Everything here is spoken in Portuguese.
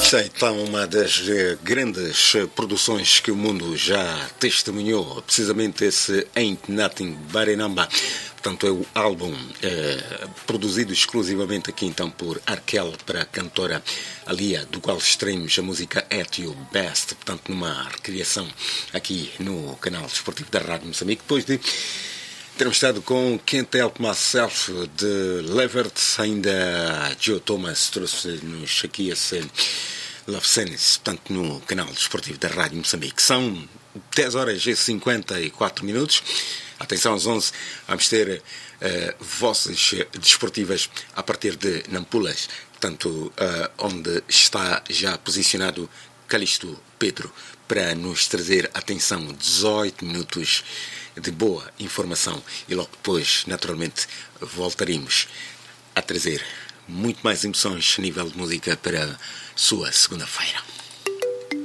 Está então uma das grandes produções que o mundo já testemunhou, precisamente esse Ain't Nothing But a Number. Portanto, é o álbum produzido exclusivamente aqui então por Arkel para a cantora Alia, do qual extraímos a música At Your Best, portanto numa recriação aqui no canal desportivo da Rádio Moçambique, depois de termos estado com Can't Help Myself de Levert. Ainda Joe Thomas trouxe-nos aqui esse Love Sense, portanto no canal desportivo da Rádio Moçambique. São 10 horas e 54 minutos. Atenção, às 11 vamos ter vozes desportivas a partir de Nampulas, portanto, onde está já posicionado Calixto Pedro para nos trazer, atenção, 18 minutos de boa informação e logo depois, naturalmente, voltaremos a trazer muito mais emoções a nível de música para a sua segunda-feira.